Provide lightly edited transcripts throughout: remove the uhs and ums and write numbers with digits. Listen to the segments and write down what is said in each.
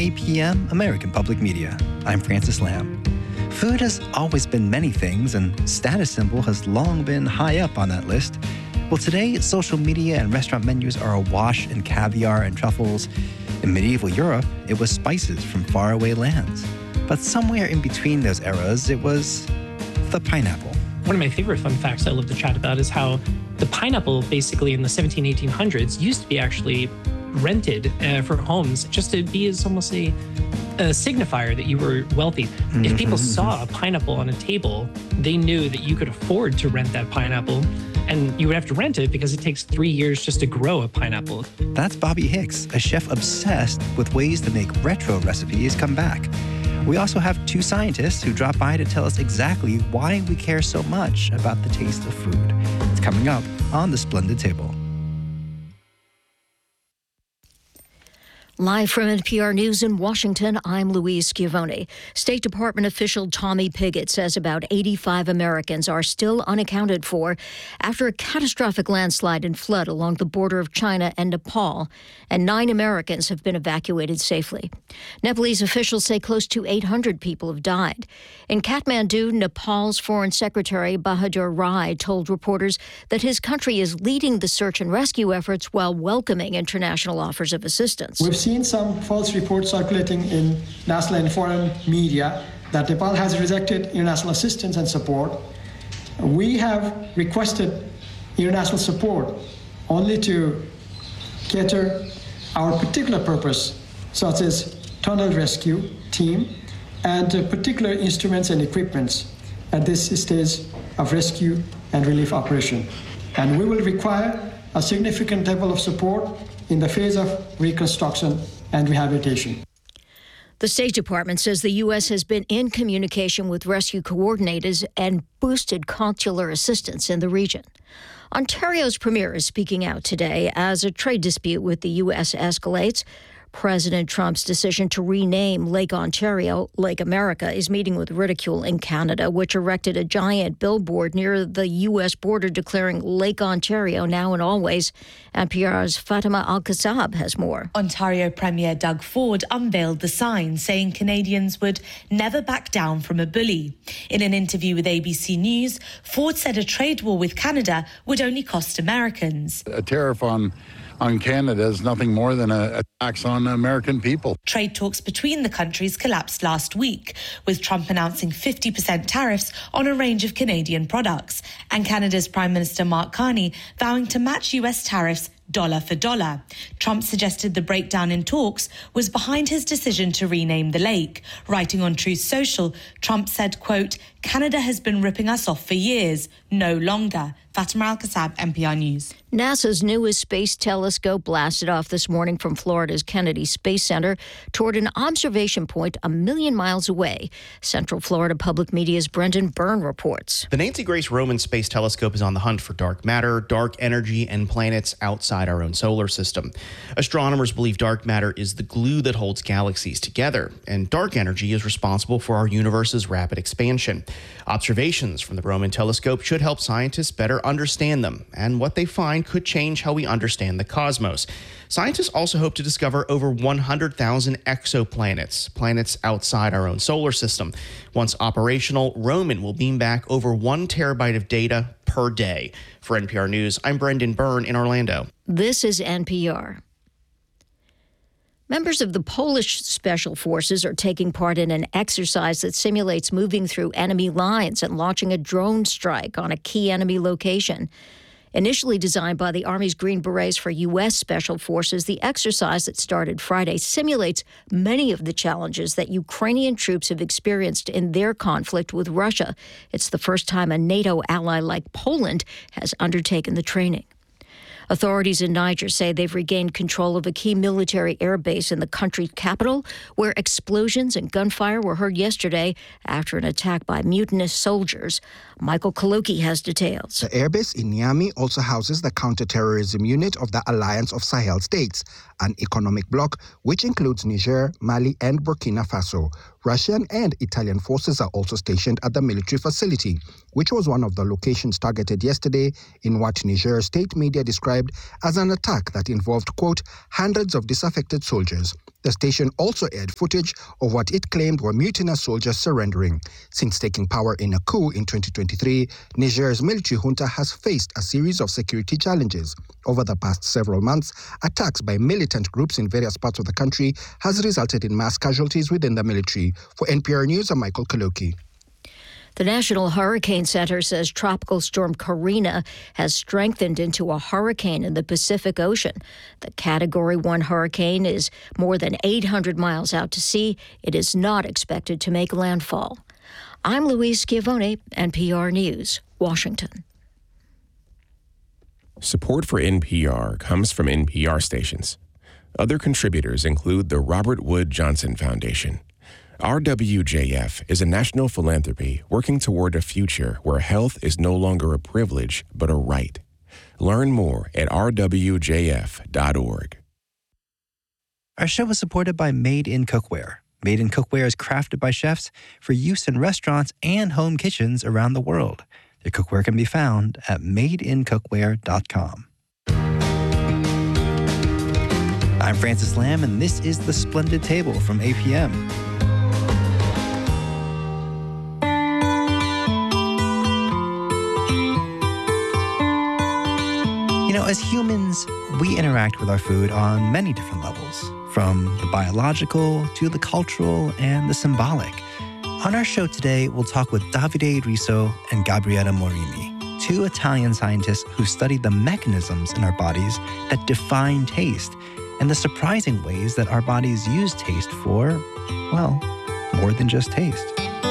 APM, American Public Media. I'm Francis Lamb. Food has always been many things, and status symbol has long been high up on that list. Well, today, social media and restaurant menus are awash in caviar and truffles. In medieval Europe, it was spices from faraway lands. But somewhere in between those eras, it was the pineapple. One of my favorite fun facts I love to chat about is how the pineapple, basically in the 1800s, used to be actually rented for homes just to be as almost a signifier that you were wealthy. If people saw a pineapple on a table, they knew that you could afford to rent that pineapple, and you would have to rent it because it takes 3 years just to grow a pineapple. That's Bobby Hicks, a chef obsessed with ways to make retro recipes come back. We also have two scientists who drop by to tell us exactly why we care so much about the taste of food. It's coming up on The Splendid Table. Live from NPR News in Washington, I'm Louise Schiavone. State Department official Tommy Pigott says about 85 Americans are still unaccounted for after a catastrophic landslide and flood along the border of China and Nepal, and 9 Americans have been evacuated safely. Nepalese officials say close to 800 people have died. In Kathmandu, Nepal's Foreign Secretary Bahadur Rai told reporters that his country is leading the search and rescue efforts while welcoming international offers of assistance. We've seen some false reports circulating in national and foreign media that Nepal has rejected international assistance and support. We have requested international support only to cater our particular purpose, such as tunnel rescue team and particular instruments and equipments at this stage of rescue and relief operation. And we will require a significant level of support in the phase of reconstruction and rehabilitation. The State Department says the U.S. has been in communication with rescue coordinators and boosted consular assistance in the region. Ontario's premier is speaking out today as a trade dispute with the U.S. escalates. President Trump's decision to rename Lake Ontario Lake America is meeting with ridicule in Canada, which erected a giant billboard near the U.S. border declaring Lake Ontario now and always. NPR's Fatima Al-Kassab has more. Ontario Premier Doug Ford unveiled the sign saying Canadians would never back down from a bully. In an interview with ABC News, Ford said a trade war with Canada would only cost Americans. A tariff on Canada is nothing more than a tax on American people. Trade talks between the countries collapsed last week, with Trump announcing 50% tariffs on a range of Canadian products, and Canada's Prime Minister Mark Carney vowing to match US tariffs dollar for dollar. Trump suggested the breakdown in talks was behind his decision to rename the lake. Writing on Truth Social, Trump said, quote, "Canada has been ripping us off for years, no longer." Fatima Al-Kassab, NPR News. NASA's newest space telescope blasted off this morning from Florida's Kennedy Space Center toward an observation point 1 million miles away. Central Florida Public Media's Brendan Byrne reports. The Nancy Grace Roman Space Telescope is on the hunt for dark matter, dark energy, and planets outside our own solar system. Astronomers believe dark matter is the glue that holds galaxies together, and dark energy is responsible for our universe's rapid expansion. Observations from the Roman telescope should help scientists better understand them, and what they find could change how we understand the cosmos. Scientists also hope to discover over 100,000 exoplanets, planets outside our own solar system. Once operational, Roman will beam back over 1 terabyte of data per day. For NPR News, I'm Brendan Byrne in Orlando. This is NPR. Members of the Polish Special Forces are taking part in an exercise that simulates moving through enemy lines and launching a drone strike on a key enemy location. Initially designed by the Army's Green Berets for U.S. Special Forces, the exercise that started Friday simulates many of the challenges that Ukrainian troops have experienced in their conflict with Russia. It's the first time a NATO ally like Poland has undertaken the training. Authorities in Niger say they've regained control of a key military air base in the country's capital, where explosions and gunfire were heard yesterday after an attack by mutinous soldiers. Michael Kaloki has details. The airbase in Niamey also houses the counterterrorism unit of the Alliance of Sahel States, an economic bloc which includes Niger, Mali, and Burkina Faso. Russian and Italian forces are also stationed at the military facility, which was one of the locations targeted yesterday in what Niger state media described described as an attack that involved, quote, hundreds of disaffected soldiers. The station also aired footage of what it claimed were mutinous soldiers surrendering. Since taking power in a coup in 2023, Niger's military junta has faced a series of security challenges. Over the past several months, attacks by militant groups in various parts of the country has resulted in mass casualties within the military. For NPR News, I'm Michael Kaloki. The National Hurricane Center says Tropical Storm Karina has strengthened into a hurricane in the Pacific Ocean. The Category 1 hurricane is more than 800 miles out to sea. It is not expected to make landfall. I'm Louise Schiavone, NPR News, Washington. Support for NPR comes from NPR stations. Other contributors include the Robert Wood Johnson Foundation. RWJF is a national philanthropy working toward a future where health is no longer a privilege, but a right. Learn more at rwjf.org. Our show is supported by Made in Cookware. Made in Cookware is crafted by chefs for use in restaurants and home kitchens around the world. Their cookware can be found at madeincookware.com. I'm Francis Lamb, and this is The Splendid Table from APM. As humans, we interact with our food on many different levels, from the biological to the cultural and the symbolic. On our show today, we'll talk with Davide Riso and Gabriella Morini, two Italian scientists who studied the mechanisms in our bodies that define taste and the surprising ways that our bodies use taste for, well, more than just taste.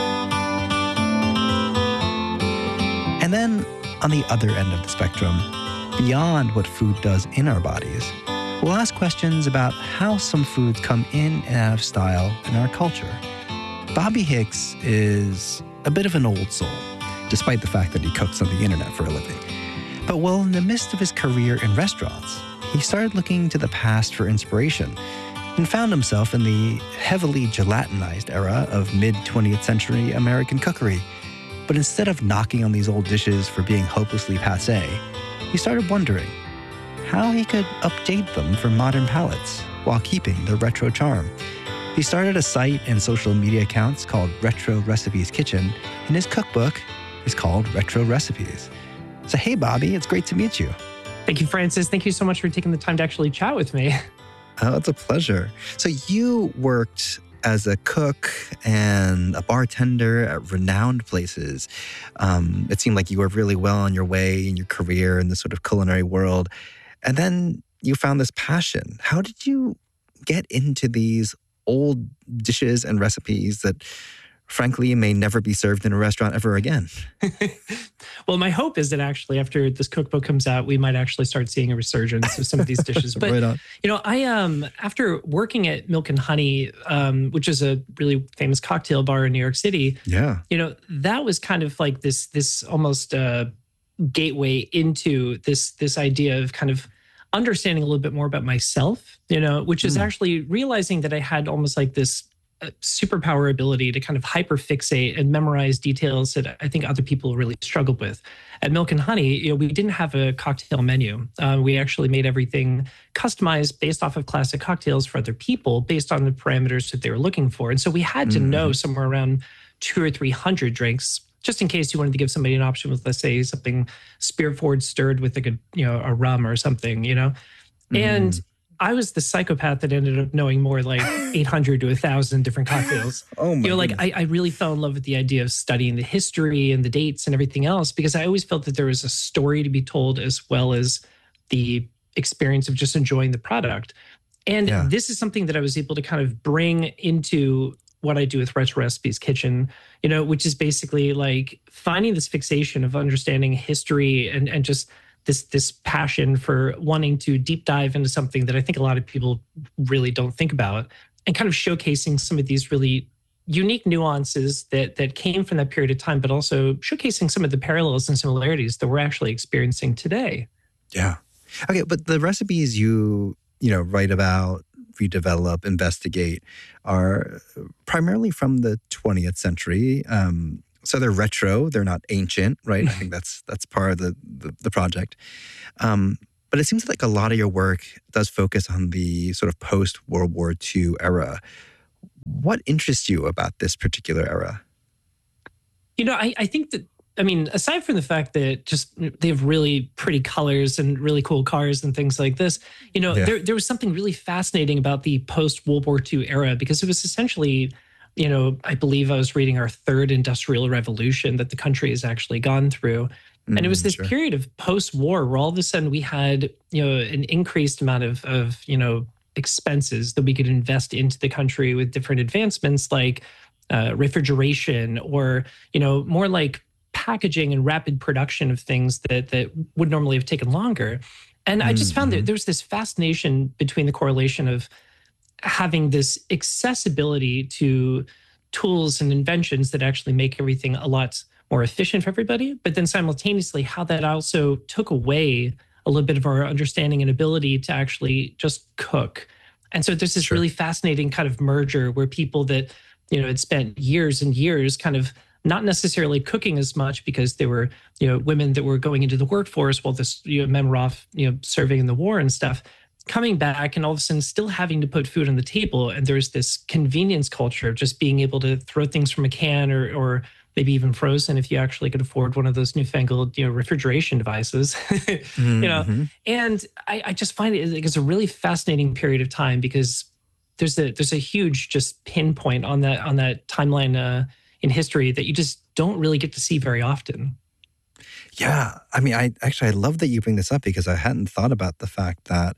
And then, on the other end of the spectrum, beyond what food does in our bodies, we'll ask questions about how some foods come in and out of style in our culture. Bobby Hicks is a bit of an old soul, despite the fact that he cooks on the internet for a living. But while in the midst of his career in restaurants, he started looking to the past for inspiration and found himself in the heavily gelatinized era of mid-20th century American cookery. But instead of knocking on these old dishes for being hopelessly passé, he started wondering how he could update them for modern palates while keeping their retro charm. He started a site and social media accounts called Retro Recipes Kitchen, and his cookbook is called Retro Recipes. So hey, Bobby, it's great to meet you. Thank you, Francis. Thank you so much for taking the time to actually chat with me. Oh, it's a pleasure. So you worked as a cook and a bartender at renowned places. It seemed like you were really well on your way in your career in the sort of culinary world. And then you found this passion. How did you get into these old dishes and recipes that, frankly, may never be served in a restaurant ever again? Well, my hope is that actually after this cookbook comes out, we might actually start seeing a resurgence of some of these dishes. But, right on. I after working at Milk and Honey, which is a really famous cocktail bar in New York City, that was kind of like this almost gateway into this idea of kind of understanding a little bit more about myself, which is actually realizing that I had almost like this superpower ability to kind of hyperfixate and memorize details that I think other people really struggled with. At Milk and Honey, we didn't have a cocktail menu. We actually made everything customized based off of classic cocktails for other people based on the parameters that they were looking for. And so we had to know somewhere around 200 or 300 drinks, just in case you wanted to give somebody an option with, let's say, something spirit forward stirred with like a rum or something, And I was the psychopath that ended up knowing more like 800 to 1,000 different cocktails. Oh my goodness. I really fell in love with the idea of studying the history and the dates and everything else, because I always felt that there was a story to be told as well as the experience of just enjoying the product. And this is something that I was able to kind of bring into what I do with Retro Recipes Kitchen, which is basically like finding this fixation of understanding history and just this passion for wanting to deep dive into something that I think a lot of people really don't think about, and kind of showcasing some of these really unique nuances that came from that period of time, but also showcasing some of the parallels and similarities that we're actually experiencing today. Yeah. Okay, but the recipes you write about, redevelop, investigate are primarily from the 20th century. So they're retro, they're not ancient, right? I think that's part of the project. But But it seems like a lot of your work does focus on the sort of post-World War II era. What interests you about this particular era? I think that, aside from the fact that just they have really pretty colors and really cool cars and things like this, there was something really fascinating about the post-World War II era, because it was essentially, I believe I was reading our third industrial revolution that the country has actually gone through. And it was this period of post-war where all of a sudden we had, an increased amount of expenses that we could invest into the country with different advancements like refrigeration or, more like packaging and rapid production of things that would normally have taken longer. And I just found that there was this fascination between the correlation of having this accessibility to tools and inventions that actually make everything a lot more efficient for everybody, but then simultaneously how that also took away a little bit of our understanding and ability to actually just cook. And so there's this really fascinating kind of merger where people that, had spent years and years kind of not necessarily cooking as much because they were, women that were going into the workforce while this, men were off, serving in the war and stuff, coming back and all of a sudden still having to put food on the table. And there's this convenience culture of just being able to throw things from a can or maybe even frozen if you actually could afford one of those newfangled, refrigeration devices, And I just find it's a really fascinating period of time because there's a huge just pinpoint on that timeline in history that you just don't really get to see very often. Yeah. I love that you bring this up because I hadn't thought about the fact that,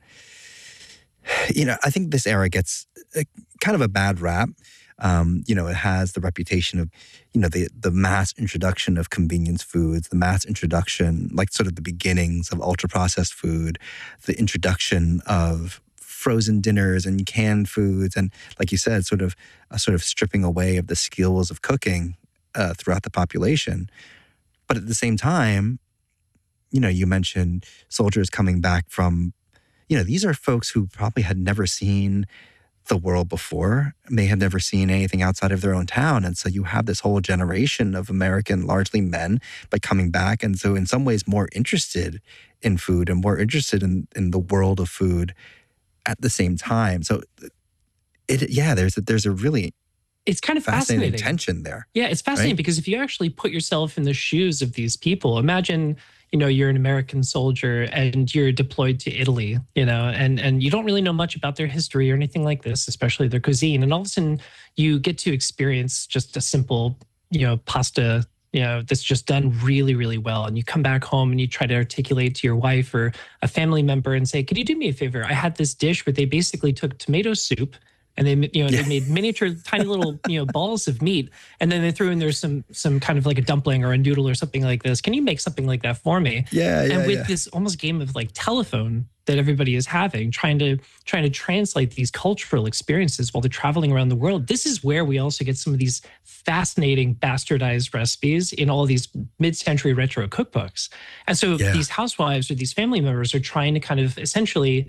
I think this era gets kind of a bad rap. It has the reputation of, the mass introduction of convenience foods, the mass introduction, like sort of the beginnings of ultra-processed food, the introduction of frozen dinners and canned foods, and like you said, sort of stripping away of the skills of cooking throughout the population. But at the same time, you mentioned soldiers coming back from, these are folks who probably had never seen the world before, may have never seen anything outside of their own town. And so you have this whole generation of American, largely men, but coming back. And so in some ways more interested in food and more interested in the world of food at the same time. So there's a really it's kind of fascinating tension there. Yeah, it's fascinating because if you actually put yourself in the shoes of these people, imagine, you're an American soldier and you're deployed to Italy, and you don't really know much about their history or anything like this, especially their cuisine. And all of a sudden you get to experience just a simple, pasta, that's just done really, really well. And you come back home and you try to articulate to your wife or a family member and say, could you do me a favor? I had this dish where they basically took tomato soup and they made miniature tiny little, balls of meat. And then they threw in there some kind of like a dumpling or a noodle or something like this. Can you make something like that for me? With this almost game of like telephone that everybody is having, trying to translate these cultural experiences while they're traveling around the world. This is where we also get some of these fascinating bastardized recipes in all of these mid-century retro cookbooks. And so these housewives or these family members are trying to kind of essentially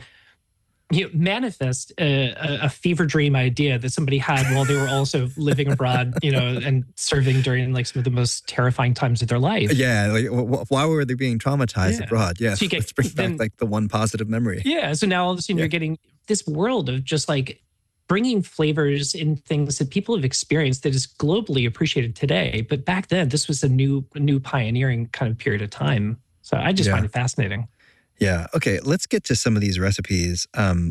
manifest a fever dream idea that somebody had while they were also living abroad, and serving during like some of the most terrifying times of their life. Yeah, like why were they being traumatized abroad? Yeah, so let's bring back like the one positive memory. Yeah, so now all of a sudden you're getting this world of just like bringing flavors in things that people have experienced that is globally appreciated today. But back then, this was a new pioneering kind of period of time. So I just find it fascinating. Yeah. Okay. Let's get to some of these recipes. One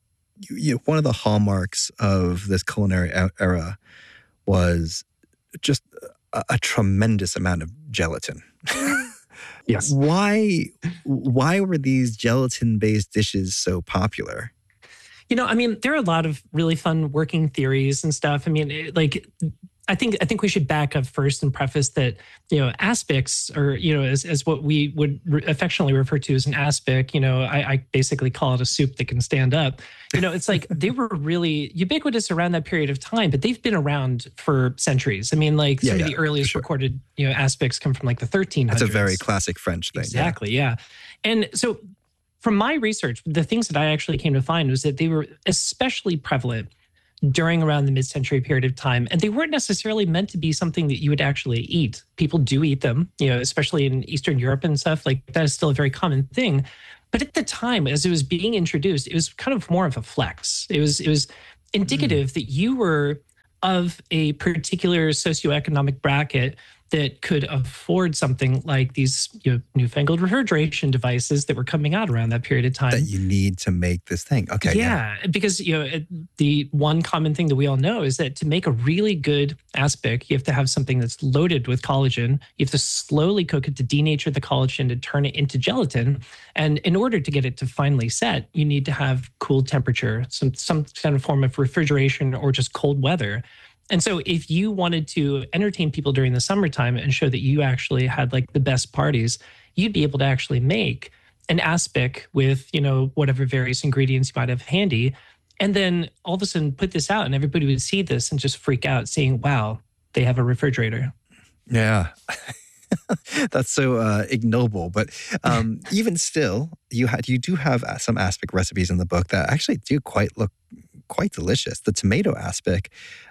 of the hallmarks of this culinary era was just a tremendous amount of gelatin. Yes. Why were these gelatin-based dishes so popular? There are a lot of really fun working theories and stuff. I think we should back up first and preface that, aspics, or, as what we would affectionately refer to as an aspic, I basically call it a soup that can stand up. It's like they were really ubiquitous around that period of time, but they've been around for centuries. Some of the earliest recorded, aspics come from like the 1300s. That's a very classic French thing. Exactly, yeah. And so from my research, the things that I actually came to find was that they were especially prevalent during around the mid-century period of time. And they weren't necessarily meant to be something that you would actually eat. People do eat them, especially in Eastern Europe and stuff. Like that is still a very common thing. But at the time, as it was being introduced, it was kind of more of a flex. It was indicative that you were of a particular socioeconomic bracket that could afford something like these newfangled refrigeration devices that were coming out around that period of time. That you need to make this thing. Okay. Yeah, because the one common thing that we all know is that to make a really good aspic, you have to have something that's loaded with collagen. You have to slowly cook it to denature the collagen to turn it into gelatin. And in order to get it to finally set, you need to have cool temperature, some kind of form of refrigeration or just cold weather. And so if you wanted to entertain people during the summertime and show that you actually had like the best parties, you'd be able to actually make an aspic with, whatever various ingredients you might have handy. And then all of a sudden put this out and everybody would see this and just freak out saying, wow, they have a refrigerator. Yeah. That's so ignoble. But even still, you do have some aspic recipes in the book that actually do look quite delicious. The tomato aspic,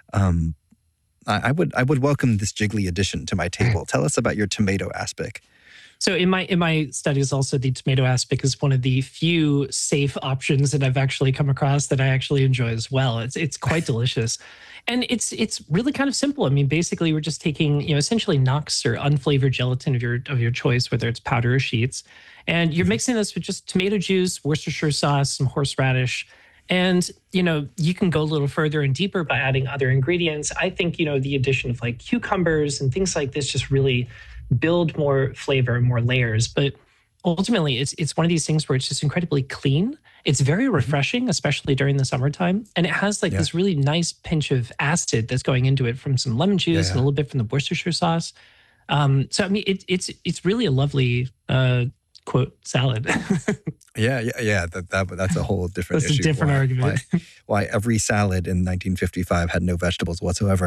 I would welcome this jiggly addition to my table. Tell us about your tomato aspic. So in my studies also, the tomato aspic is one of the few safe options that I've actually come across that I actually enjoy as well. It's quite delicious. And it's really kind of simple. I mean, basically we're just taking, essentially Knox or unflavored gelatin of your choice, whether it's powder or sheets. And you're mixing this with just tomato juice, Worcestershire sauce, some horseradish. And, you can go a little further and deeper by adding other ingredients. I think, the addition of like cucumbers and things like this just really build more flavor, more layers. But ultimately, it's one of these things where it's just incredibly clean. It's very refreshing, especially during the summertime. And it has this really nice pinch of acid that's going into it from some lemon juice and a little bit from the Worcestershire sauce. So, I mean, it's really a lovely quote salad. Yeah. That's a whole different issue. That's a different argument. Why every salad in 1955 had no vegetables whatsoever.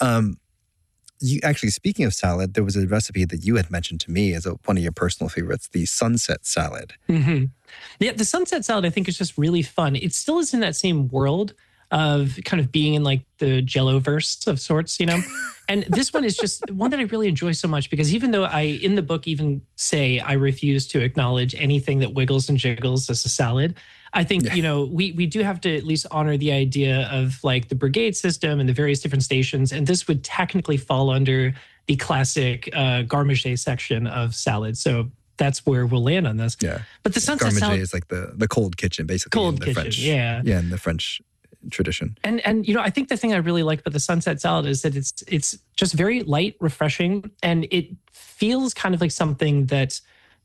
You actually, speaking of salad, there was a recipe that you had mentioned to me as one of your personal favorites, the sunset salad. Mm-hmm. Yeah, the sunset salad I think is just really fun. It still is in that same world of kind of being in like the Jell-O-verse of sorts, And this one is just one that I really enjoy so much because even though I, in the book, even say I refuse to acknowledge anything that wiggles and jiggles as a salad, I think, we do have to at least honor the idea of like the brigade system and the various different stations. And this would technically fall under the classic garde-manger section of salad. So that's where we'll land on this. Yeah. But the sunset salad is like the cold kitchen, basically. Cold in the kitchen, French, yeah. Yeah, in the French tradition. And I think the thing I really like about the sunset salad is that it's just very light, refreshing, and it feels kind of like something that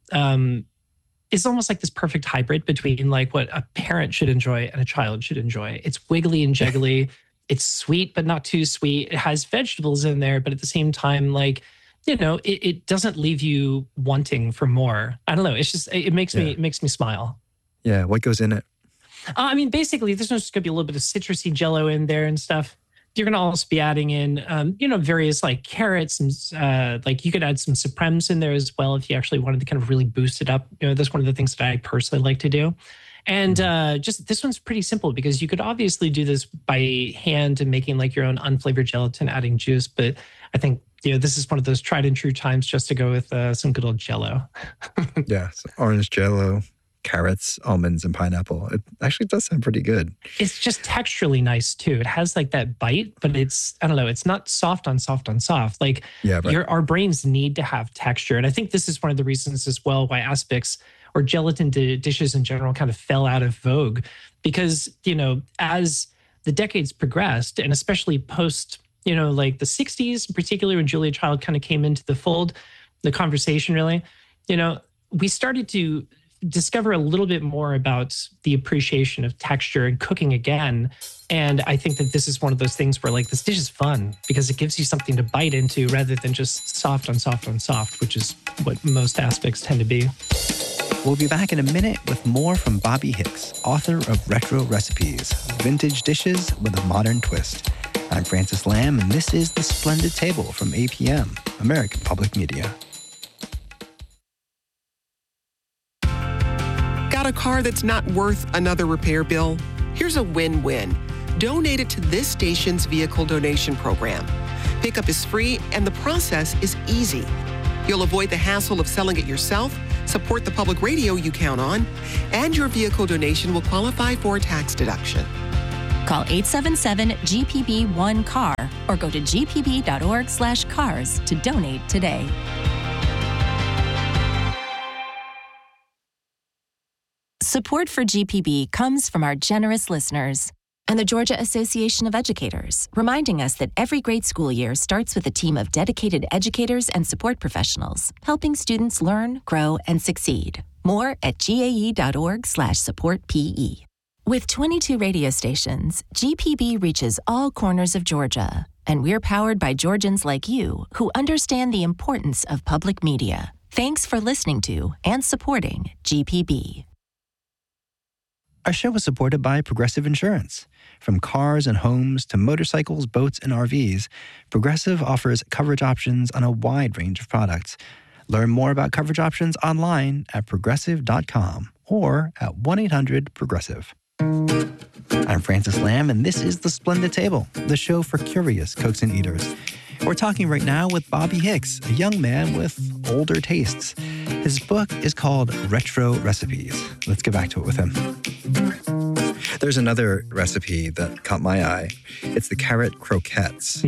is almost like this perfect hybrid between like what a parent should enjoy and a child should enjoy. It's wiggly and jiggly. It's sweet, but not too sweet. It has vegetables in there, but at the same time, like, it doesn't leave you wanting for more. I don't know. It's just, it makes me smile. Yeah. What goes in it? I mean, basically, there's just going to be a little bit of citrusy Jell-O in there and stuff. You're going to also be adding in, various like carrots and like you could add some Supremes in there as well if you actually wanted to kind of really boost it up. That's one of the things that I personally like to do. And just this one's pretty simple because you could obviously do this by hand and making like your own unflavored gelatin, adding juice. But I think, this is one of those tried and true times just to go with some good old Jell-O. Yeah, so orange Jell-O. Carrots, almonds, and pineapple. It actually does sound pretty good. It's just texturally nice too. It has like that bite, but it's not soft on soft on soft. Like our brains need to have texture. And I think this is one of the reasons as well why aspics or gelatin dishes in general kind of fell out of vogue because, as the decades progressed and especially post, like the 60s, particularly when Julia Child kind of came into the fold, the conversation really, we started to discover a little bit more about the appreciation of texture and cooking again. And I think that this is one of those things where like this dish is fun because it gives you something to bite into rather than just soft on soft on soft, which is what most aspics tend to be. We'll be back in a minute with more from Bobby Hicks, author of Retro Recipes, Vintage Dishes with a Modern Twist. I'm Francis Lamb, and this is The Splendid Table from APM, American Public Media. Got a car that's not worth another repair bill? Here's a win-win. Donate it to this station's vehicle donation program. Pickup is free and the process is easy. You'll avoid the hassle of selling it yourself. support the public radio you count on, and your vehicle donation will qualify for a tax deduction. Call 877-GPB-1-CAR or go to gpb.org/cars to donate today. Support for GPB comes from our generous listeners and the Georgia Association of Educators, reminding us that every great school year starts with a team of dedicated educators and support professionals, helping students learn, grow, and succeed. More at gae.org/supportpe. With 22 radio stations, GPB reaches all corners of Georgia, and we're powered by Georgians like you who understand the importance of public media. Thanks for listening to and supporting GPB. Our show was supported by Progressive Insurance. From cars and homes to motorcycles, boats, and RVs, Progressive offers coverage options on a wide range of products. Learn more about coverage options online at progressive.com or at 1-800-PROGRESSIVE. I'm Francis Lamb, and this is The Splendid Table, the show for curious cooks and eaters. We're talking right now with Bobby Hicks, a young man with older tastes. His book is called Retro Recipes. Let's get back to it with him. There's another recipe that caught my eye. It's the carrot croquettes.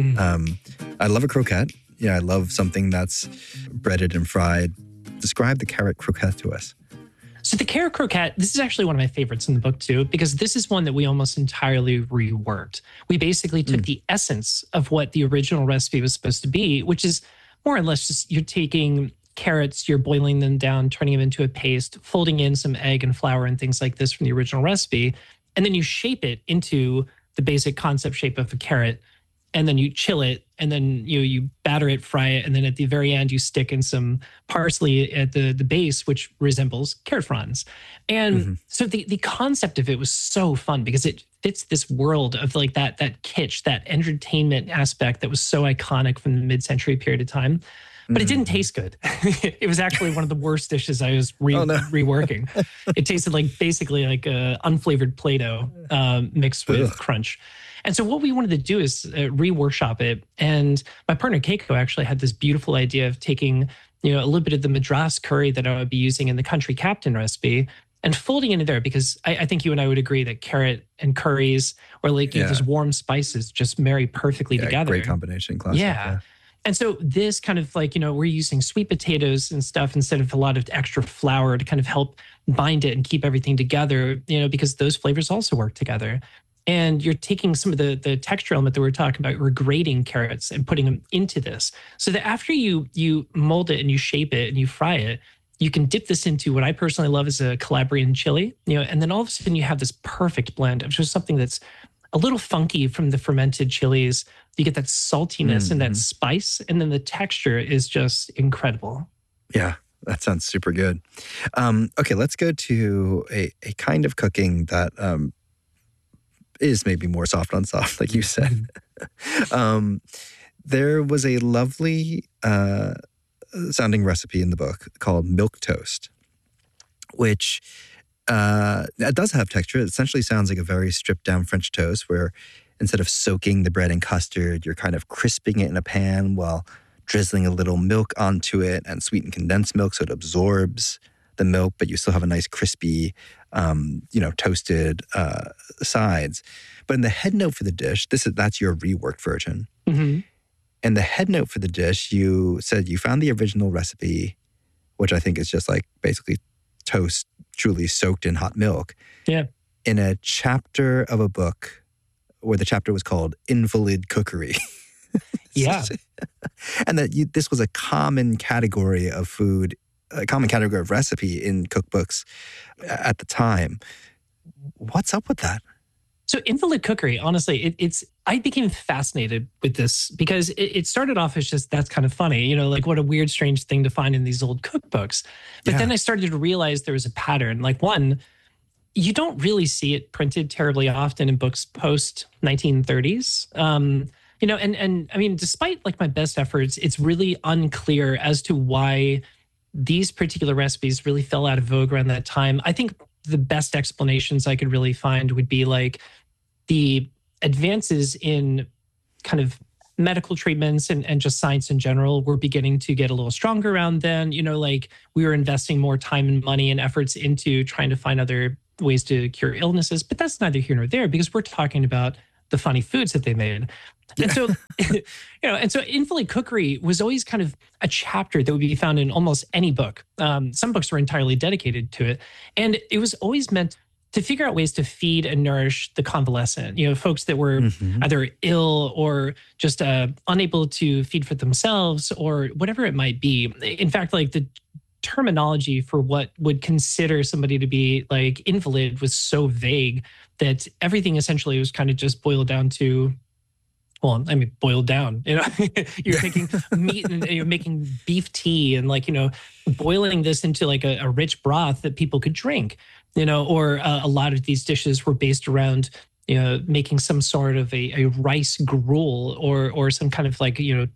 I love a croquette. Yeah, I love something that's breaded and fried. Describe the carrot croquette to us. So the carrot croquette, this is actually one of my favorites in the book too, because this is one that we almost entirely reworked. We basically took the essence of what the original recipe was supposed to be, which is more or less just you're taking carrots, you're boiling them down, turning them into a paste, folding in some egg and flour and things like this from the original recipe, and then you shape it into the basic concept shape of a carrot, and then you chill it, and then you batter it, fry it, and then at the very end you stick in some parsley at the base, which resembles carrot fronds. And so the concept of it was so fun because it fits this world of like that kitsch, that entertainment aspect that was so iconic from the mid-century period of time. But it didn't taste good. It was actually one of the worst dishes I was reworking. It tasted like basically like unflavored Play-Doh mixed with crunch. And so what we wanted to do is re-workshop it. And my partner Keiko actually had this beautiful idea of taking, a little bit of the Madras curry that I would be using in the Country Captain recipe and folding into there, because I think you and I would agree that carrot and curries or those warm spices just marry perfectly together. Great combination. Classic. Yeah. And so this kind of we're using sweet potatoes and stuff instead of a lot of extra flour to kind of help bind it and keep everything together, because those flavors also work together. And you're taking some of the texture element that we were talking about, we're grating carrots and putting them into this. So that after you mold it and you shape it and you fry it, you can dip this into what I personally love is a Calabrian chili, and then all of a sudden you have this perfect blend of just something that's a little funky from the fermented chilies. You get that saltiness and that spice, and then the texture is just incredible. Yeah, that sounds super good. Okay, let's go to a kind of cooking that is maybe more soft on soft, like you said. There was a lovely sounding recipe in the book called milk toast, which it does have texture. It essentially sounds like a very stripped down French toast where instead of soaking the bread in custard, you're kind of crisping it in a pan while drizzling a little milk onto it and sweetened condensed milk so it absorbs the milk, but you still have a nice crispy, toasted sides. But in the head note for the dish, that's your reworked version. Mm-hmm. And the head note for the dish, you said you found the original recipe, which I think is just like basically toast truly soaked in hot milk. Yeah. In a chapter of a book where the chapter was called Invalid Cookery. Yeah. And that this was a common category of food, a common category of recipe in cookbooks at the time. What's up with that? So invalid cookery, honestly, I became fascinated with this because it started off as just, that's kind of funny, what a weird, strange thing to find in these old cookbooks. But then I started to realize there was a pattern. Like one, you don't really see it printed terribly often in books post 1930s. And I mean, despite like my best efforts, it's really unclear as to why these particular recipes really fell out of vogue around that time. I think the best explanations I could really find would be like the advances in kind of medical treatments and just science in general were beginning to get a little stronger around then. Like we were investing more time and money and efforts into trying to find other ways to cure illnesses. But that's neither here nor there, because we're talking about the funny foods that they made. And so, invalid cookery was always kind of a chapter that would be found in almost any book. Some books were entirely dedicated to it. And it was always meant to figure out ways to feed and nourish the convalescent, folks that were either ill or just unable to feed for themselves or whatever it might be. In fact, like the terminology for what would consider somebody to be like invalid was so vague that everything essentially was kind of just boiled down to, boiled down, you're taking meat and you're making beef tea and boiling this into like a rich broth that people could drink, or a lot of these dishes were based around, making some sort of a rice gruel or some kind of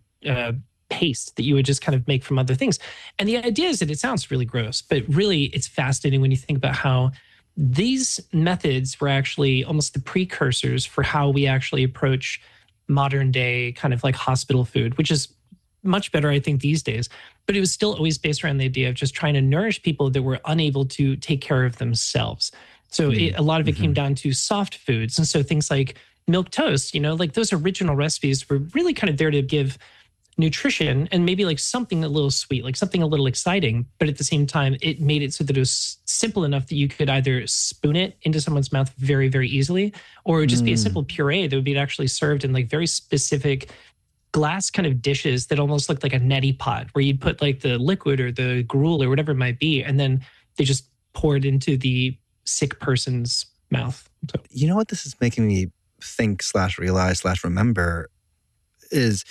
paste that you would just kind of make from other things. And the idea is that it sounds really gross, but really it's fascinating when you think about how these methods were actually almost the precursors for how we actually approach modern day kind of like hospital food, which is much better, I think, these days. But it was still always based around the idea of just trying to nourish people that were unable to take care of themselves. So a lot of it came down to soft foods. And so things like milk toast, like those original recipes were really kind of there to give nutrition and maybe like something a little sweet, like something a little exciting. But at the same time, it made it so that it was simple enough that you could either spoon it into someone's mouth very, very easily, or it would just be a simple puree that would be actually served in like very specific glass kind of dishes that almost looked like a neti pot, where you'd put like the liquid or the gruel or whatever it might be, and then they just pour it into the sick person's mouth. So. You know what this is making me think / realize / remember is,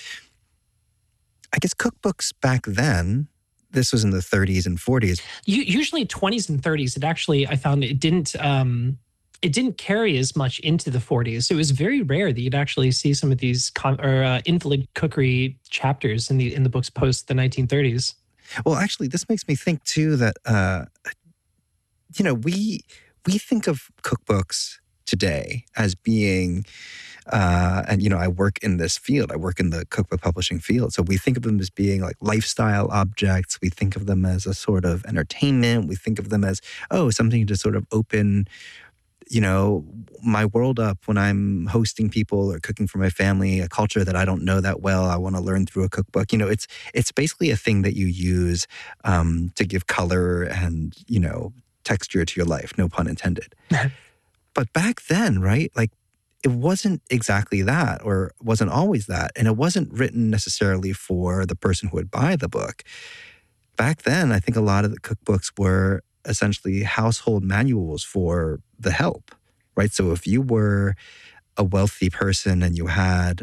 I guess cookbooks back then, this was in the 30s and 40s. Usually 20s and 30s, it actually, I found it didn't carry as much into the 40s. So it was very rare that you'd actually see some of these invalid cookery chapters in the books post the 1930s. Well, actually, this makes me think too that we think of cookbooks today as being, and I work in this field. I work in the cookbook publishing field. So we think of them as being like lifestyle objects. We think of them as a sort of entertainment. We think of them as, something to sort of open, my world up when I'm hosting people or cooking for my family, a culture that I don't know that well. I want to learn through a cookbook. It's basically a thing that you use to give color and, texture to your life. No pun intended. But back then, right, like it wasn't exactly that, or wasn't always that. And it wasn't written necessarily for the person who would buy the book. Back then, I think a lot of the cookbooks were essentially household manuals for the help, right? So if you were a wealthy person and you had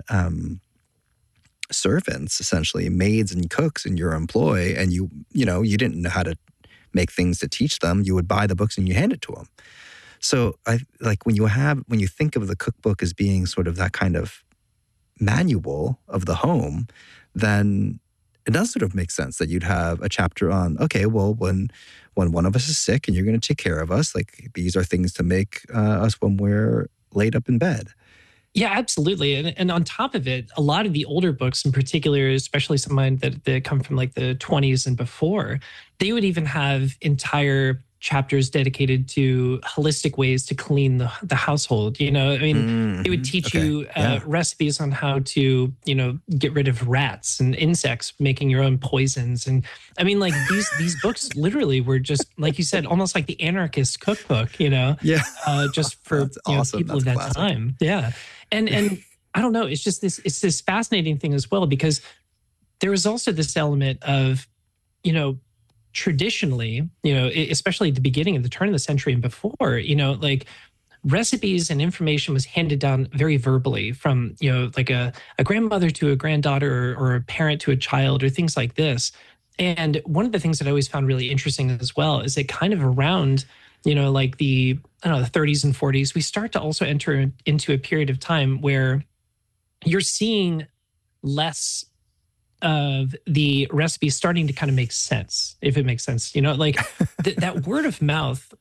servants, essentially maids and cooks in your employ, and you didn't know how to make things to teach them, you would buy the books and you hand it to them. So I like when you think of the cookbook as being sort of that kind of manual of the home, then it does sort of make sense that you'd have a chapter on, okay, well, when one of us is sick and you're going to take care of us, like these are things to make us when we're laid up in bed. Yeah, absolutely. And on top of it, a lot of the older books in particular, especially some that come from like the 20s and before, they would even have entire chapters dedicated to holistic ways to clean the household. They would teach you recipes on how to, get rid of rats and insects, making your own poisons. And I mean, like these books literally were just, like you said, almost like the anarchist cookbook, just for awesome. people That's of that classic. time. Yeah. And I don't know, it's just this fascinating thing as well, because there was also this element of, traditionally, especially at the beginning of the turn of the century and before, like recipes and information was handed down very verbally from, like a grandmother to a granddaughter or a parent to a child or things like this. And one of the things that I always found really interesting as well is that kind of around, like the 30s and 40s, we start to also enter into a period of time where you're seeing less of the recipe starting to kind of make sense, if it makes sense. That word of mouth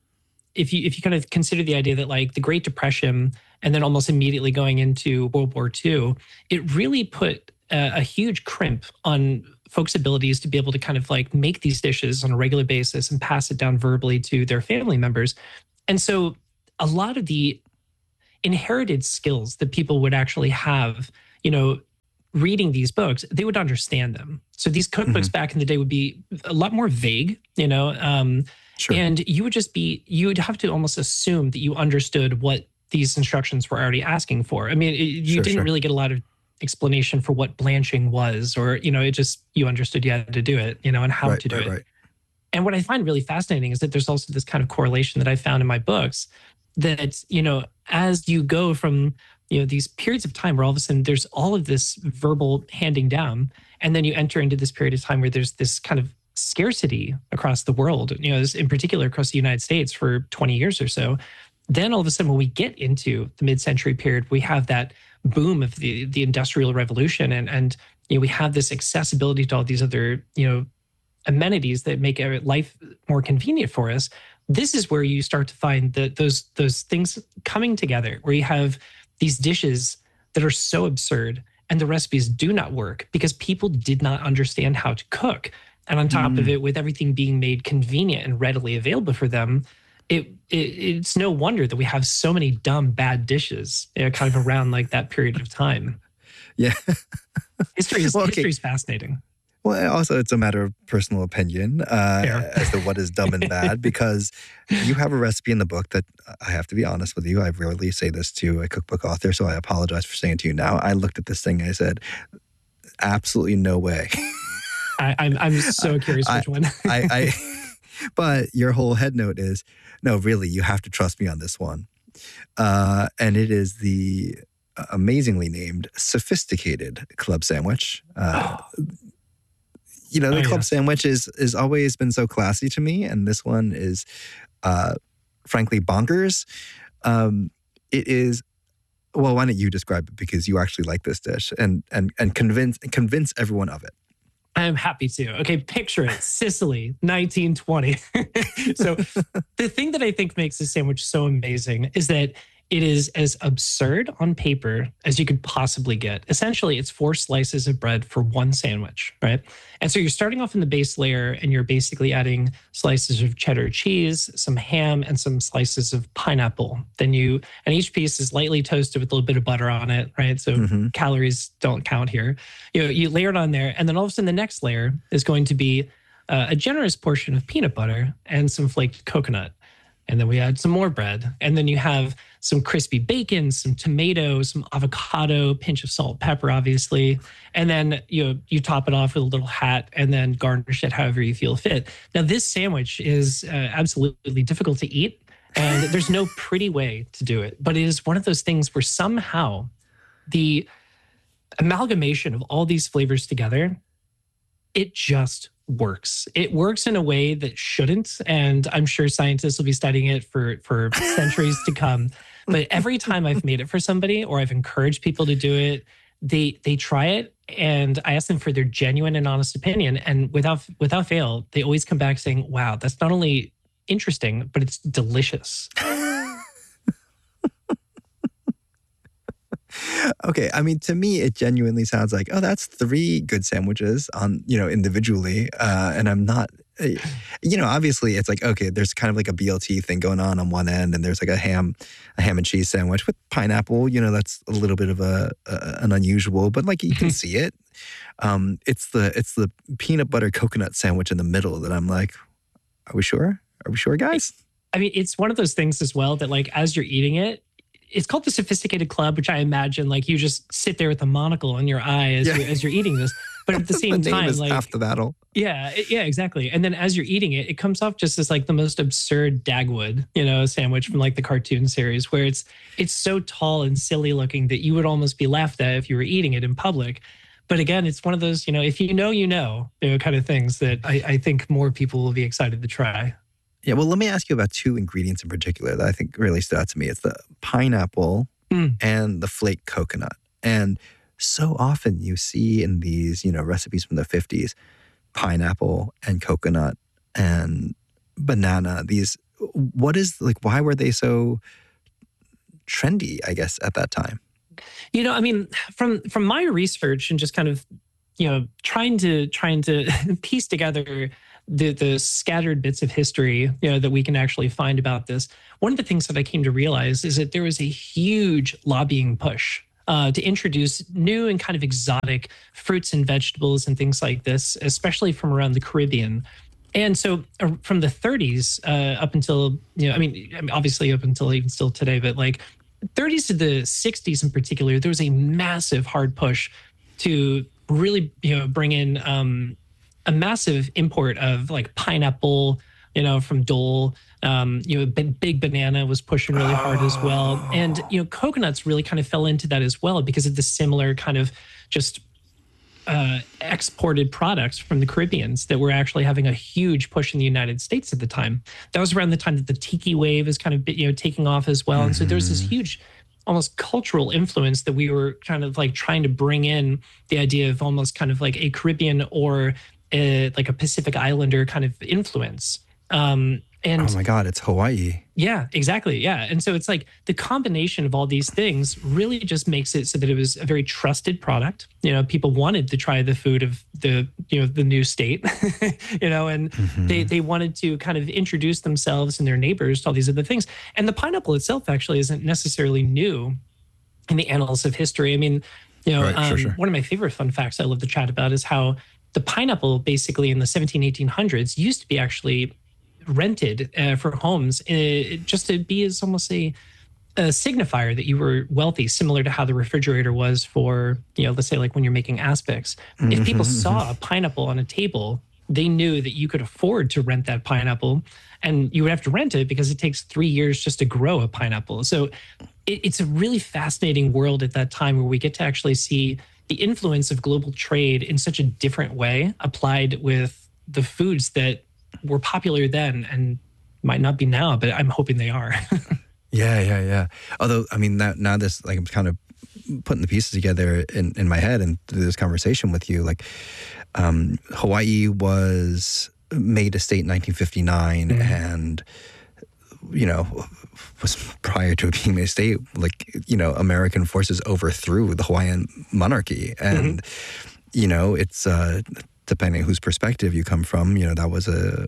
if you kind of consider the idea that like the Great Depression and then almost immediately going into World War II, it really put a huge crimp on folks' abilities to be able to kind of like make these dishes on a regular basis and pass it down verbally to their family members. And so a lot of the inherited skills that people would actually have, reading these books, they would understand them. So these cookbooks back in the day would be a lot more vague, Sure. And you would have to almost assume that you understood what these instructions were already asking for. I mean, you didn't really get a lot of explanation for what blanching was, or, it just, you understood you had to do it, and how to do it. Right. And what I find really fascinating is that there's also this kind of correlation that I found in my books that, as you go from, these periods of time where all of a sudden there's all of this verbal handing down, and then you enter into this period of time where there's this kind of scarcity across the world, in particular across the United States for 20 years or so. Then all of a sudden, when we get into the mid-century period, we have that boom of the Industrial Revolution, and we have this accessibility to all these other, amenities that make life more convenient for us. This is where you start to find that those things coming together, where you have these dishes that are so absurd and the recipes do not work because people did not understand how to cook. And on top of it, with everything being made convenient and readily available for them, it's no wonder that we have so many dumb, bad dishes, kind of around like that period of time. Yeah. History is fascinating. Well, also, it's a matter of personal opinion as to what is dumb and bad, because you have a recipe in the book that, I have to be honest with you, I rarely say this to a cookbook author, so I apologize for saying it to you now. I looked at this thing and I said, absolutely no way. I'm so curious which one. But your whole head note is, no, really, you have to trust me on this one. And it is the amazingly named Sophisticated Club Sandwich. The club sandwich is always been so classy to me, and this one is, frankly, bonkers. It is. Well, why don't you describe it, because you actually like this dish, and convince everyone of it. I'm happy to. Okay, picture it. Sicily, 1920. So the thing that I think makes this sandwich so amazing is that it is as absurd on paper as you could possibly get. Essentially, it's 4 slices of bread for one sandwich, right? And so you're starting off in the base layer, and you're basically adding slices of cheddar cheese, some ham, and some slices of pineapple. And each piece is lightly toasted with a little bit of butter on it, right? So calories don't count here. You layer it on there, and then all of a sudden the next layer is going to be a generous portion of peanut butter and some flaked coconut. And then we add some more bread. And then you have some crispy bacon, some tomato, some avocado, pinch of salt, pepper, obviously. And then you top it off with a little hat and then garnish it however you feel fit. Now, this sandwich is absolutely difficult to eat, and there's no pretty way to do it. But it is one of those things where somehow the amalgamation of all these flavors together, it just works. It works in a way that shouldn't, and I'm sure scientists will be studying it for centuries to come. But every time I've made it for somebody, or I've encouraged people to do it, they try it, and I ask them for their genuine and honest opinion, and without fail, they always come back saying, "Wow, that's not only interesting, but it's delicious." Okay, I mean, to me, it genuinely sounds like, oh, that's 3 good sandwiches on, individually. And I'm not, obviously it's like, okay, there's kind of like a BLT thing going on one end, and there's like a ham and cheese sandwich with pineapple. That's a little bit of an unusual, but like you can see it. It's the peanut butter coconut sandwich in the middle that I'm like, are we sure? Are we sure, guys? I mean, it's one of those things as well that like as you're eating it, it's called the Sophisticated Club, which I imagine like you just sit there with a monocle in your eye as you're eating this. But at the same time, is like half the battle. Yeah, exactly. And then as you're eating it, it comes off just as like the most absurd Dagwood, sandwich from like the cartoon series, where it's so tall and silly looking that you would almost be laughed at if you were eating it in public. But again, it's one of those, if you know, kind of things that I think more people will be excited to try. Yeah, well, let me ask you about 2 ingredients in particular that I think really stood out to me. It's the pineapple and the flaked coconut. And so often you see in these, recipes from the 50s, pineapple and coconut and banana, these why were they so trendy, I guess, at that time? I mean, from my research and just kind of, trying to piece together the scattered bits of history, that we can actually find about this, one of the things that I came to realize is that there was a huge lobbying push to introduce new and kind of exotic fruits and vegetables and things like this, especially from around the Caribbean. And so from the 30s up until, obviously up until even still today, but like 30s to the 60s in particular, there was a massive hard push to really, bring in a massive import of like pineapple, from Dole. Big Banana was pushing really hard as well. And, coconuts really kind of fell into that as well because of the similar kind of just exported products from the Caribbeans that were actually having a huge push in the United States at the time. That was around the time that the tiki wave is kind of, taking off as well. And so there's this huge almost cultural influence that we were kind of like trying to bring in the idea of almost kind of like a Caribbean or like a Pacific Islander kind of influence. And oh my God, it's Hawaii. Yeah, exactly. Yeah. And so it's like the combination of all these things really just makes it so that it was a very trusted product. People wanted to try the food of the new state, and they wanted to kind of introduce themselves and their neighbors to all these other things. And the pineapple itself actually isn't necessarily new in the annals of history. I mean, Sure. One of my favorite fun facts I love to chat about is how the pineapple basically in the 1800s used to be actually rented for homes just to be as almost a signifier that you were wealthy, similar to how the refrigerator was for, let's say like when you're making aspics. If people saw a pineapple on a table, they knew that you could afford to rent that pineapple, and you would have to rent it because it takes 3 years just to grow a pineapple. So it's a really fascinating world at that time where we get to actually see the influence of global trade in such a different way applied with the foods that were popular then and might not be now, but I'm hoping they are. Yeah. Although, I mean, now this, like, I'm kind of putting the pieces together in my head and through this conversation with you, like, Hawaii was made a state in 1959 and, was prior to it being made a state, like, American forces overthrew the Hawaiian monarchy. And, it's, depending on whose perspective you come from, that was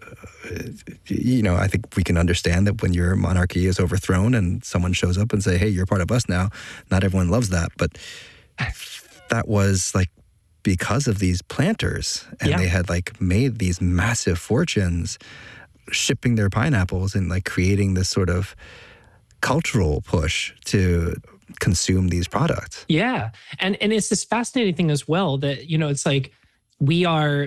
I think we can understand that when your monarchy is overthrown and someone shows up and say, hey, you're part of us now, not everyone loves that. But that was like because of these planters, and they had like made these massive fortunes shipping their pineapples and like creating this sort of cultural push to consume these products. Yeah. And it's this fascinating thing as well that, it's like, we are,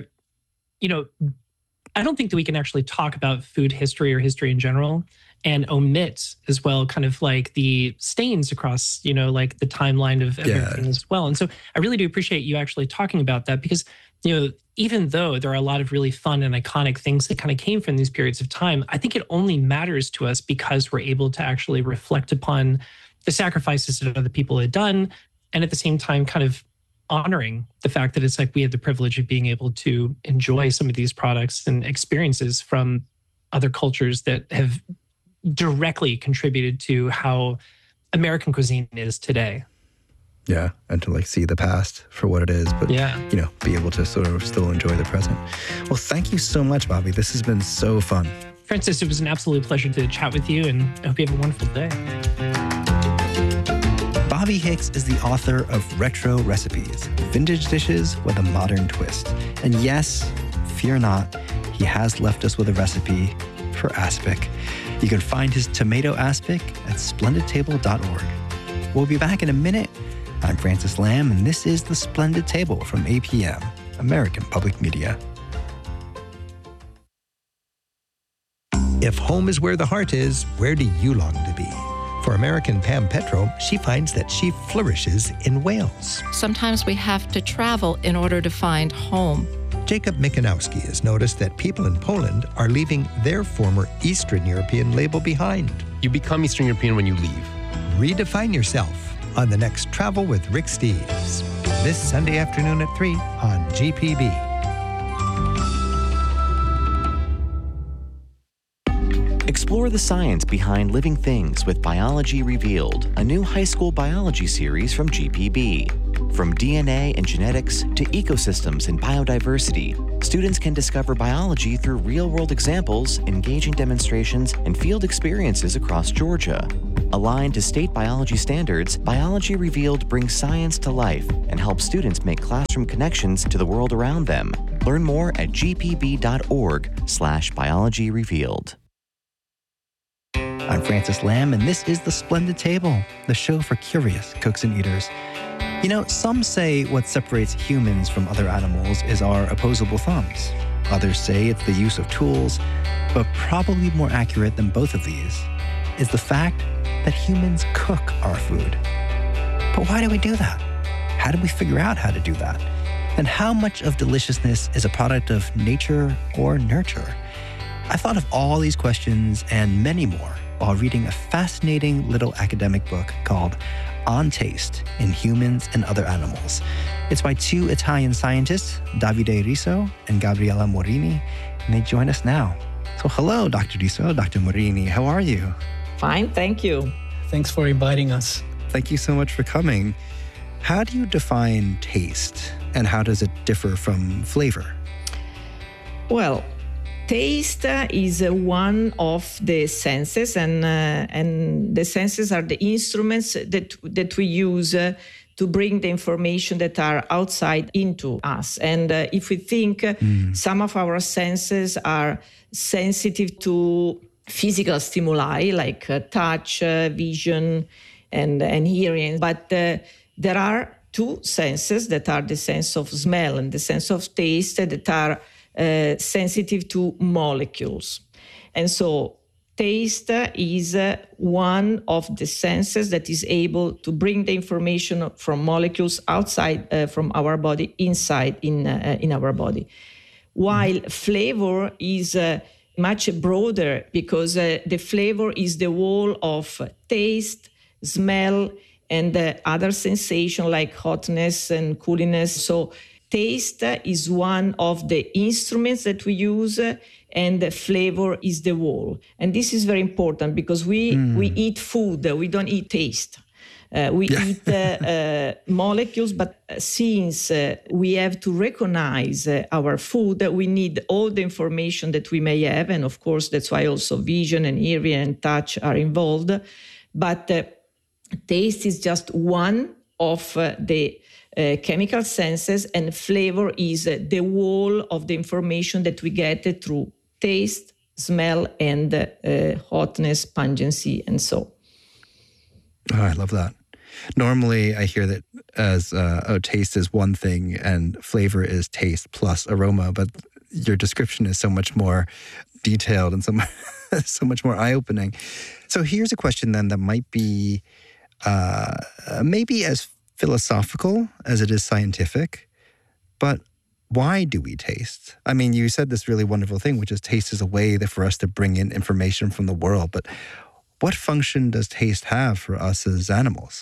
I don't think that we can actually talk about food history or history in general and omit as well kind of like the stains across, like the timeline of everything as well. And so I really do appreciate you actually talking about that because, even though there are a lot of really fun and iconic things that kind of came from these periods of time, I think it only matters to us because we're able to actually reflect upon the sacrifices that other people had done and at the same time kind of honoring the fact that it's like we had the privilege of being able to enjoy some of these products and experiences from other cultures that have directly contributed to how American cuisine is today. Yeah, and to like see the past for what it is, but be able to sort of still enjoy the present. Well, thank you so much, Bobby. This has been so fun. Francis, it was an absolute pleasure to chat with you, and I hope you have a wonderful day. Bobby Hicks is the author of Retro Recipes, Vintage Dishes with a Modern Twist. And yes, fear not, he has left us with a recipe for aspic. You can find his tomato aspic at splendidtable.org. We'll be back in a minute. I'm Francis Lamb, and this is The Splendid Table from APM, American Public Media. If home is where the heart is, where do you long to be? For American Pam Petro, she finds that she flourishes in Wales. Sometimes we have to travel in order to find home. Jacob Mikanowski has noticed that people in Poland are leaving their former Eastern European label behind. You become Eastern European when you leave. Redefine yourself on the next Travel with Rick Steves. This Sunday afternoon at 3 on GPB. Explore the science behind living things with Biology Revealed, a new high school biology series from GPB. From DNA and genetics to ecosystems and biodiversity, students can discover biology through real-world examples, engaging demonstrations, and field experiences across Georgia. Aligned to state biology standards, Biology Revealed brings science to life and helps students make classroom connections to the world around them. Learn more at gpb.org/Biology Revealed. I'm Francis Lamb, and this is The Splendid Table, the show for curious cooks and eaters. You know, some say what separates humans from other animals is our opposable thumbs. Others say it's the use of tools, but probably more accurate than both of these is the fact that humans cook our food. But why do we do that? How do we figure out how to do that? And how much of deliciousness is a product of nature or nurture? I thought of all these questions and many more while reading a fascinating little academic book called On Taste in Humans and Other Animals. It's by two Italian scientists, Davide Riso and Gabriella Morini, and they join us now. So hello, Dr. Riso, Dr. Morini. How are you? Fine, thank you. Thanks for inviting us. Thank you so much for coming. How do you define taste, and how does it differ from flavor? Well, taste is one of the senses, and the senses are the instruments that we use to bring the information that are outside into us. And if we think some of our senses are sensitive to physical stimuli like touch, vision, and hearing, but there are two senses that are the sense of smell and the sense of taste that are sensitive to molecules. And so taste is one of the senses that is able to bring the information from molecules outside from our body inside in our body. While flavor is much broader because the flavor is the whole of taste, smell, and other sensation like hotness and cooliness. So taste is one of the instruments that we use, and the flavor is the whole. And this is very important because we eat food, we don't eat taste. We eat molecules, but since we have to recognize our food, we need all the information that we may have. And of course, that's why also vision and hearing and touch are involved. But taste is just one of the chemical senses, and flavor is the whole of the information that we get through taste, smell, and hotness, pungency, and so. Oh, I love that. Normally, I hear that as taste is one thing and flavor is taste plus aroma, but your description is so much more detailed and so much more eye-opening. So here's a question then that might be maybe as philosophical as it is scientific, but why do we taste? I mean, you said this really wonderful thing, which is taste is a way for us to bring in information from the world, but what function does taste have for us as animals?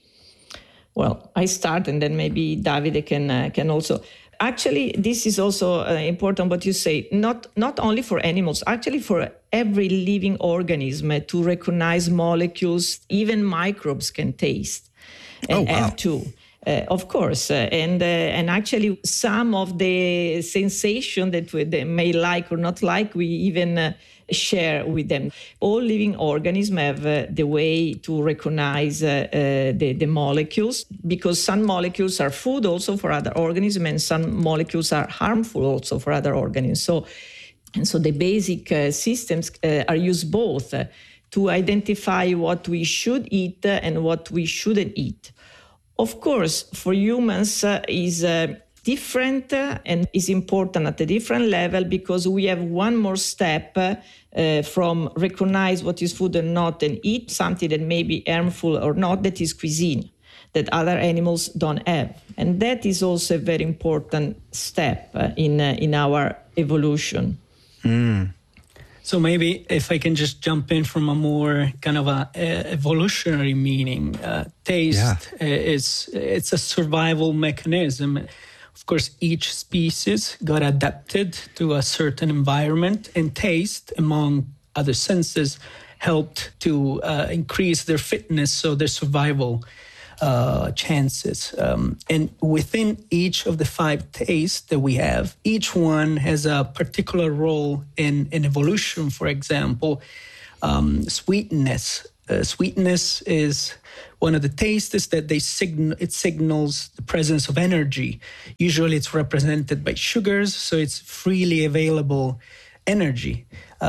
Well, I start and then maybe Davide can also. Actually, this is also important what you say, not only for animals, actually for every living organism to recognize molecules, even microbes can taste and have to. Of course, and actually some of the sensation that they may like or not like, we even share with them. All living organisms have the way to recognize the molecules, because some molecules are food also for other organisms, and some molecules are harmful also for other organisms. So the basic systems are used both to identify what we should eat and what we shouldn't eat. Of course, for humans is different and is important at a different level, because we have one more step from recognize what is food or not and eat something that may be harmful or not, that is cuisine, that other animals don't have. And that is also a very important step in our evolution. So maybe if I can just jump in from a more kind of a evolutionary meaning, taste it's a survival mechanism. Of course, each species got adapted to a certain environment, and taste among other senses helped to increase their fitness, so their survival chances. And within each of the 5 tastes that we have, each one has a particular role in evolution. For example, sweetness. Sweetness is one of the tastes that it signals the presence of energy. Usually it's represented by sugars, so it's freely available energy.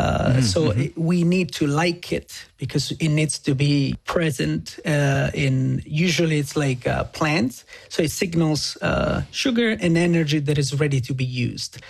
We need to like it because it needs to be present usually it's like plants. So it signals sugar and energy that is ready to be used.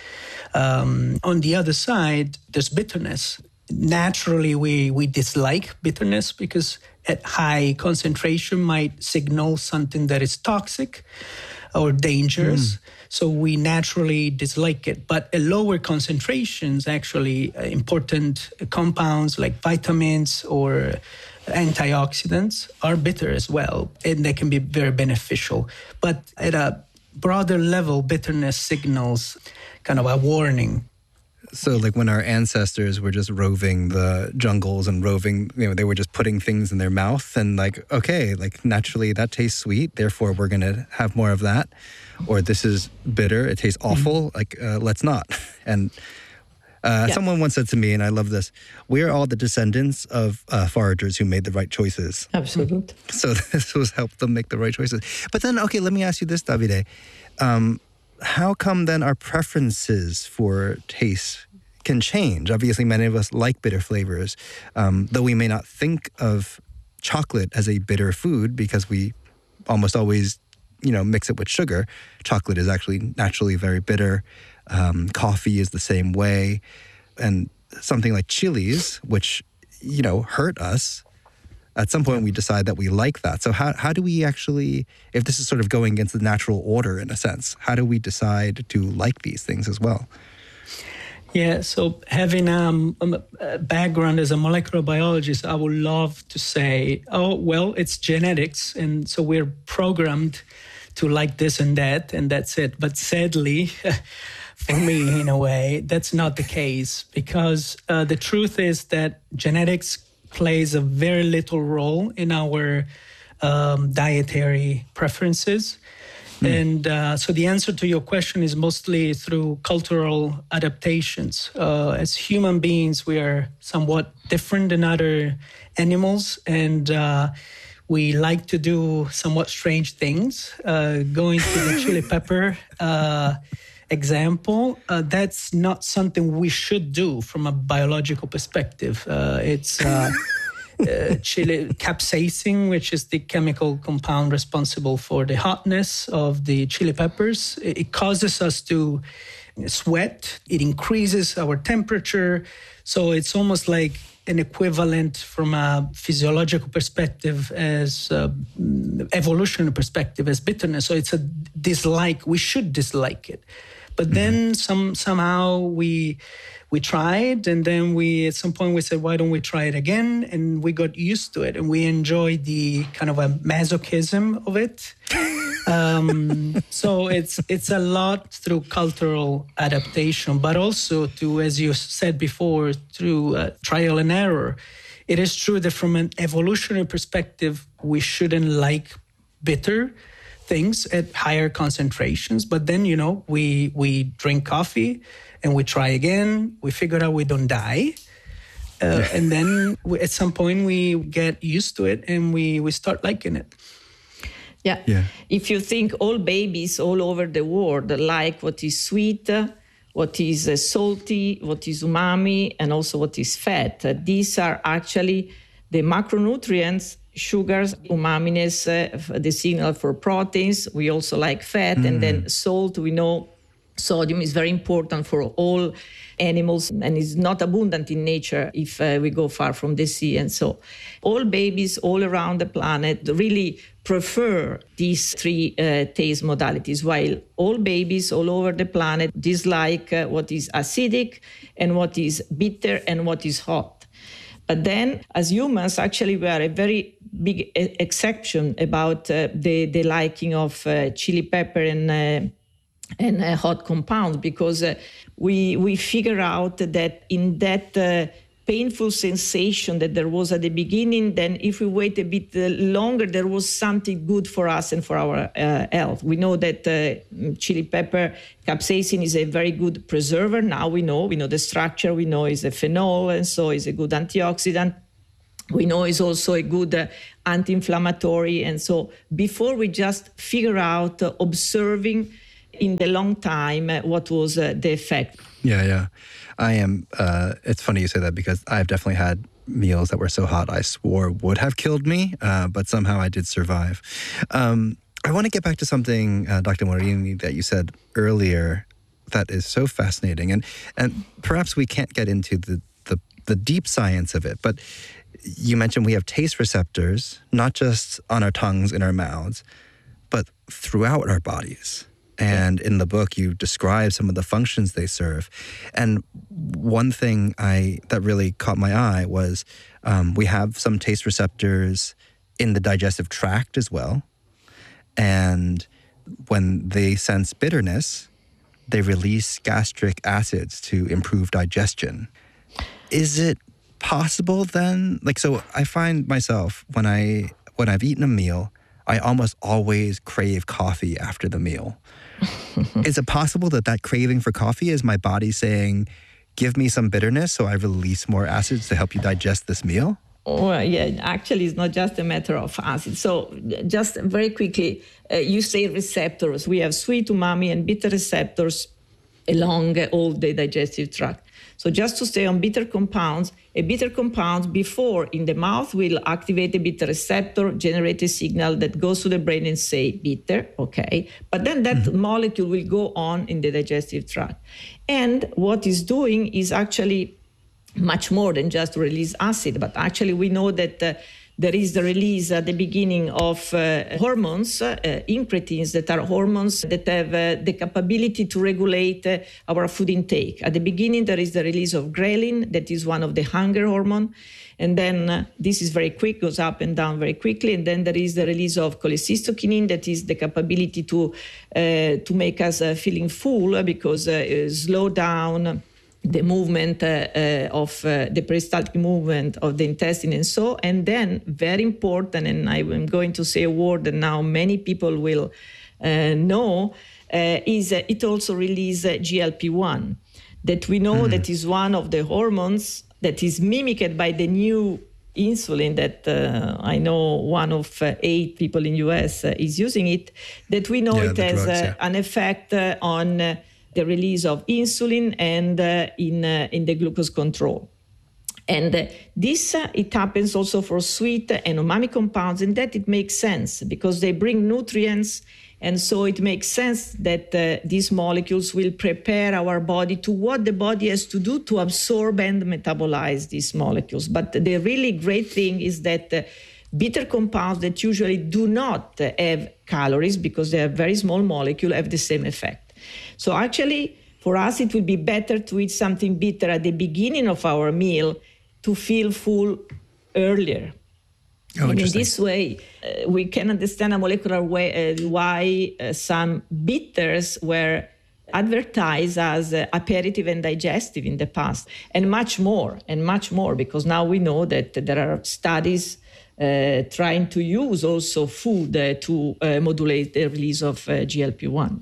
On the other side, there's bitterness. Naturally, we dislike bitterness because at high concentration might signal something that is toxic or dangerous. So we naturally dislike it. But at lower concentrations, actually, important compounds like vitamins or antioxidants are bitter as well, and they can be very beneficial. But at a broader level, bitterness signals kind of a warning. So like when our ancestors were just roving the jungles and they were just putting things in their mouth and like, okay, like naturally that tastes sweet, therefore we're going to have more of that. Or this is bitter, it tastes awful, let's not. And someone once said to me, and I love this, we are all the descendants of foragers who made the right choices. Absolutely. So this was helped them make the right choices. But then, okay, let me ask you this, Davide. How come then our preferences for taste can change? Obviously, many of us like bitter flavors, though we may not think of chocolate as a bitter food because we almost always, mix it with sugar. Chocolate is actually naturally very bitter. Coffee is the same way. And something like chilies, which, hurt us, at some point we decide that we like that. So how do we actually, if this is sort of going against the natural order in a sense, how do we decide to like these things as well? Yeah, so having a background as a molecular biologist, I would love to say, it's genetics. And so we're programmed to like this and that's it. But sadly, for me, in a way, that's not the case because the truth is that genetics plays a very little role in our dietary preferences. And so the answer to your question is mostly through cultural adaptations. As human beings, we are somewhat different than other animals, and we like to do somewhat strange things. Going to the chili pepper example, that's not something we should do from a biological perspective. It's chili capsaicin, which is the chemical compound responsible for the hotness of the chili peppers. It causes us to sweat. It increases our temperature. So it's almost like an equivalent from a physiological perspective as evolutionary perspective as bitterness. So it's a dislike. We should dislike it. But then somehow we tried, and then at some point we said, why don't we try it again? And we got used to it, and we enjoyed the kind of a masochism of it. So it's a lot through cultural adaptation, but also to, as you said before, through trial and error. It is true that from an evolutionary perspective, we shouldn't like bitter things at higher concentrations. But then, we drink coffee and we try again. We figure out we don't die. And then at some point we get used to it and we start liking it. Yeah. If you think all babies all over the world like what is sweet, what is salty, what is umami, and also what is fat. These are actually the macronutrients, sugars, umaminess, the signal for proteins. We also like fat. And then salt, we know sodium is very important for all animals and is not abundant in nature if we go far from the sea. And so all babies all around the planet really prefer these three taste modalities, while all babies all over the planet dislike what is acidic and what is bitter and what is hot. But then, as humans, actually, we are a very big exception about the liking of chili pepper and hot compounds, because we figure out that in that painful sensation that there was at the beginning, then if we wait a bit longer, there was something good for us and for our health. We know that chili pepper capsaicin is a very good preserver. Now we know the structure, we know it's a phenol, and so it's a good antioxidant. We know it's also a good anti-inflammatory. And so before we just figure out observing in the long time what was the effect. Yeah. I am, it's funny you say that because I've definitely had meals that were so hot I swore would have killed me, but somehow I did survive. I want to get back to something, Dr. Morini, that you said earlier that is so fascinating. And perhaps we can't get into the deep science of it, but you mentioned we have taste receptors, not just on our tongues, in our mouths, but throughout our bodies. And in the book, you describe some of the functions they serve. And one thing that really caught my eye was we have some taste receptors in the digestive tract as well. And when they sense bitterness, they release gastric acids to improve digestion. Is it possible then? So I find myself, when I've eaten a meal, I almost always crave coffee after the meal. Is it possible that craving for coffee is my body saying, give me some bitterness so I release more acids to help you digest this meal? Well, yeah, actually, it's not just a matter of acid. So just very quickly, you say receptors. We have sweet, umami, and bitter receptors along all the digestive tract. So just to stay on bitter compounds, a bitter compound before in the mouth will activate a bitter receptor, generate a signal that goes to the brain and say bitter, okay? But then that molecule will go on in the digestive tract. And what it's doing is actually much more than just release acid, but actually we know that there is the release at the beginning of hormones, incretins, that are hormones that have the capability to regulate our food intake. At the beginning, there is the release of ghrelin, that is one of the hunger hormone. And then this is very quick, goes up and down very quickly. And then there is the release of cholecystokinin, that is the capability to make us feeling full, because slow down the movement of the peristaltic movement of the intestine and so. And then, very important, and I am going to say a word that now many people will know, is it also releases GLP-1, that we know that is one of the hormones that is mimicked by the new insulin that I know one of 8 people in US is using it, that we know it has an effect on the release of insulin and in the glucose control. And this, it happens also for sweet and umami compounds, and that it makes sense because they bring nutrients. And so it makes sense that these molecules will prepare our body to what the body has to do to absorb and metabolize these molecules. But the really great thing is that bitter compounds that usually do not have calories because they are very small molecules have the same effect. So actually, for us, it would be better to eat something bitter at the beginning of our meal to feel full earlier. And in this way, we can understand a molecular way why some bitters were advertised as aperitif and digestive in the past, and much more, because now we know that there are studies trying to use also food to modulate the release of GLP-1.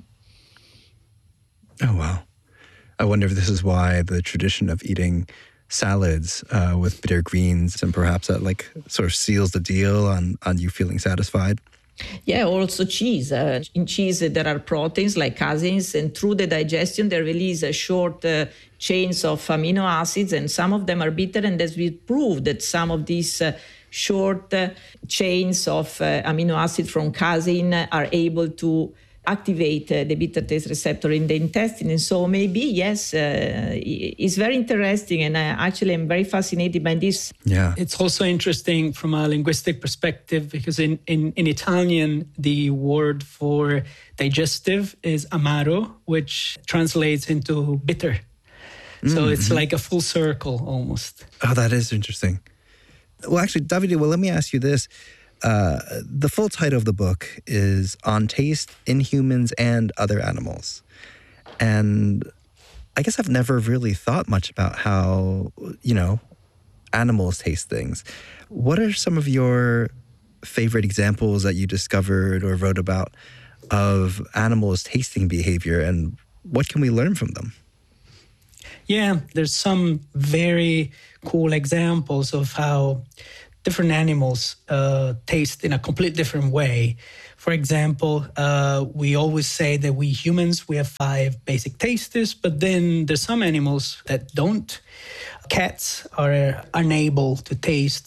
Oh, wow. I wonder if this is why the tradition of eating salads with bitter greens and perhaps that sort of seals the deal on you feeling satisfied. Yeah, also cheese. In cheese, there are proteins like caseins, and through the digestion, they release short chains of amino acids, and some of them are bitter, and there's been proved that some of these short chains of amino acid from casein are able to activate the bitter taste receptor in the intestine. And so maybe, yes, it's very interesting. And I actually am very fascinated by this. Yeah. It's also interesting from a linguistic perspective because in Italian, the word for digestive is amaro, which translates into bitter. So it's like a full circle almost. Oh, that is interesting. Well, actually, Davide, let me ask you this. The full title of the book is On Taste in Humans and Other Animals. And I guess I've never really thought much about how, animals taste things. What are some of your favorite examples that you discovered or wrote about of animals' tasting behavior, and what can we learn from them? Yeah, there's some very cool examples of how different animals taste in a completely different way. For example, we always say that we humans, we have 5 basic tasters, but then there's some animals that don't. Cats are unable to taste